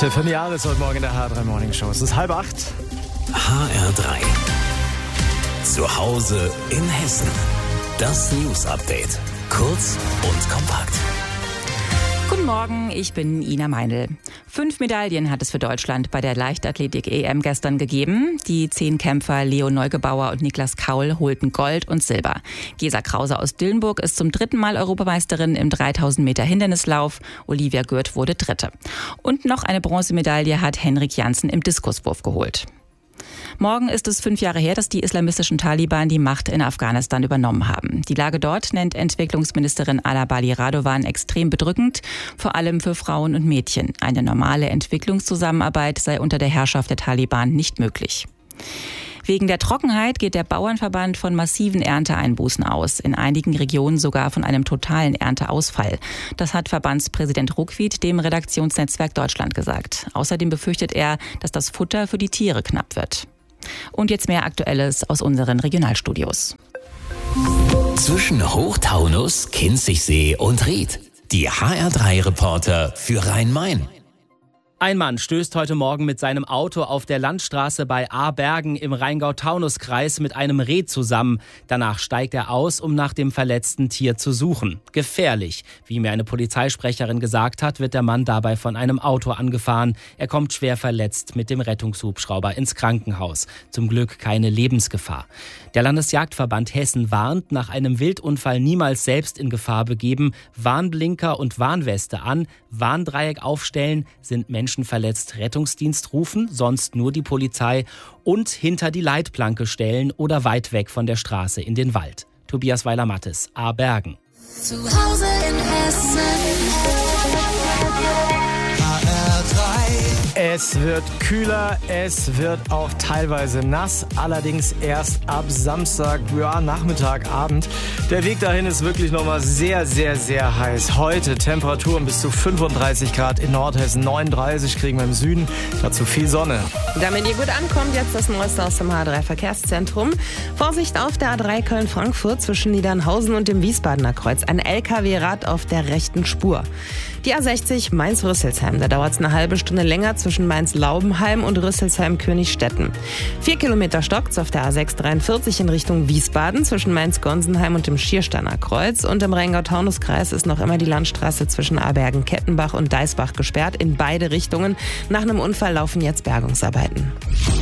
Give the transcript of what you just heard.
Tiffany Aris heute Morgen in der HR3 Morning Show. Es ist 7:30. HR3. Zu Hause in Hessen. Das News Update. Kurz und kompakt. Guten Morgen, ich bin Ina Meinl. 5 Medaillen hat es für Deutschland bei der Leichtathletik-EM gestern gegeben. Die 10 Kämpfer Leo Neugebauer und Niklas Kaul holten Gold und Silber. Gesa Krause aus Dillenburg ist zum 3. Mal Europameisterin im 3000 Meter Hindernislauf. Olivia Gürt wurde 3. Und noch eine Bronzemedaille hat Henrik Janssen im Diskuswurf geholt. Morgen ist es 5 Jahre her, dass die islamistischen Taliban die Macht in Afghanistan übernommen haben. Die Lage dort nennt Entwicklungsministerin Ala Bali Radovan extrem bedrückend, vor allem für Frauen und Mädchen. Eine normale Entwicklungszusammenarbeit sei unter der Herrschaft der Taliban nicht möglich. Wegen der Trockenheit geht der Bauernverband von massiven Ernteeinbußen aus, in einigen Regionen sogar von einem totalen Ernteausfall. Das hat Verbandspräsident Ruckwied dem Redaktionsnetzwerk Deutschland gesagt. Außerdem befürchtet er, dass das Futter für die Tiere knapp wird. Und jetzt mehr Aktuelles aus unseren Regionalstudios. Zwischen Hochtaunus, Kinzigsee und Ried. Die HR3-Reporter für Rhein-Main. Ein Mann stößt heute Morgen mit seinem Auto auf der Landstraße bei Abergen im Rheingau-Taunus-Kreis mit einem Reh zusammen. Danach steigt er aus, um nach dem verletzten Tier zu suchen. Gefährlich. Wie mir eine Polizeisprecherin gesagt hat, wird der Mann dabei von einem Auto angefahren. Er kommt schwer verletzt mit dem Rettungshubschrauber ins Krankenhaus. Zum Glück keine Lebensgefahr. Der Landesjagdverband Hessen warnt, nach einem Wildunfall niemals selbst in Gefahr begeben. Warnblinker und Warnweste an, Warndreieck aufstellen, sind Menschen verletzt, Rettungsdienst rufen, sonst nur die Polizei und hinter die Leitplanke stellen oder weit weg von der Straße in den Wald. Tobias Weiler-Mattes, Abergen. Zu Hause in Hessen. Es wird kühler, es wird auch teilweise nass, allerdings erst ab Samstag, Nachmittag, Abend. Der Weg dahin ist wirklich nochmal sehr, sehr, sehr heiß. Heute Temperaturen bis zu 35 Grad in Nordhessen, 39 kriegen wir im Süden, dazu viel Sonne. Damit ihr gut ankommt, jetzt das Neueste aus dem H3-Verkehrszentrum. Vorsicht auf der A3 Köln-Frankfurt zwischen Niedernhausen und dem Wiesbadener Kreuz. Ein LKW-Rad auf der rechten Spur. Die A60 Mainz-Rüsselsheim, da dauert es eine halbe Stunde länger zwischen Mainz-Laubenheim und Rüsselsheim-Königsstetten. 4 Kilometer stockt's auf der A643 in Richtung Wiesbaden zwischen Mainz-Gonsenheim und dem Schiersteiner Kreuz. Und im Rheingau-Taunus-Kreis ist noch immer die Landstraße zwischen Abergen-Kettenbach und Deisbach gesperrt in beide Richtungen. Nach einem Unfall laufen jetzt Bergungsarbeiten.